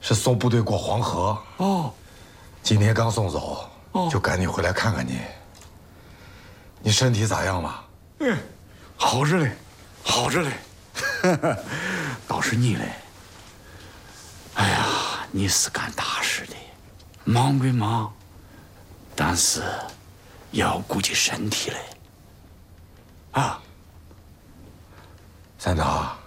是送部队过黄河。 哦， 今天刚送走，就赶紧回来看看你。你身体咋样嘛？ 好着嘞，好着嘞。倒是你嘞，哎呀，你是干大事的，忙归忙，但是也要顾及身体嘞。啊， 三长，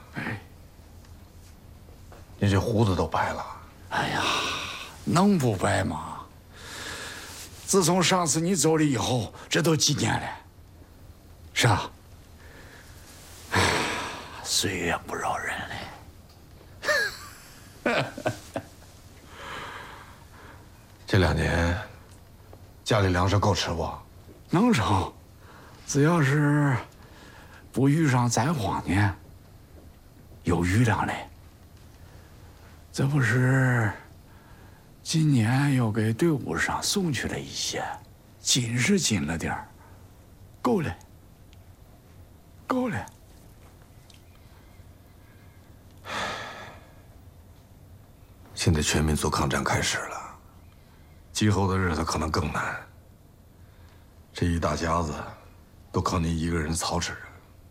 你这胡子都白了。 哎呀，能不白吗？自从上次你走了以后，这都几年了，是吧？哎，岁月不饶人嘞。 这2年，家里粮食够吃不？ 能成，只要是不遇上灾荒年，有余粮嘞。这不是今年又给队伍上送去了一些，紧是紧了点儿，够了，够了。 现在全民族抗战开始了，今后的日子可能更难。这一大家子都靠你一个人操持着，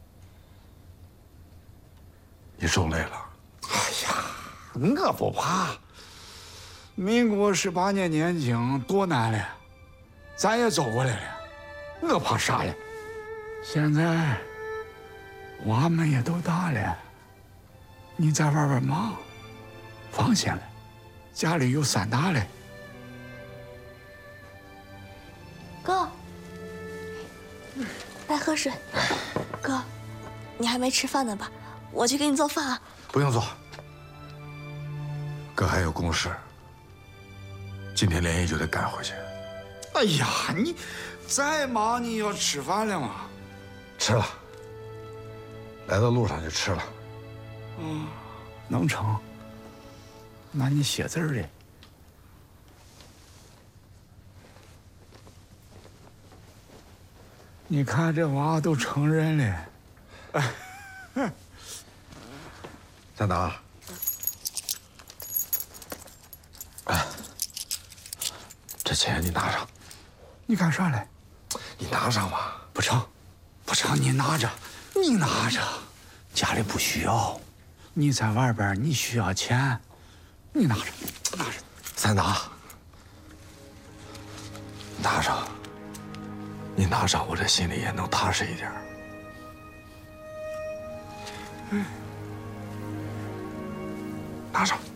你受累了。 我不怕。民国18年年景多难了，咱也走过来了，我怕啥呀？现在娃们也都大了，你在外边忙，放心了，家里有3大嘞。 哥，来喝水。哥，你还没吃饭呢吧？我去给你做饭啊。 不用做，哥还有公事，今天连夜就得赶回去。 哎呀，你再忙你要吃饭了吗？ 吃了，来到路上就吃了。 能成。那你写字儿嘞？你看这娃都成人了。 三达，这钱你拿上。 你干啥嘞？ 你拿上吧。 不成，不成，你拿着，你拿着，家里不需要。你在外边你需要钱，你拿着，拿着。 三达，拿上。你拿上，我这心里也能踏实一点。拿上。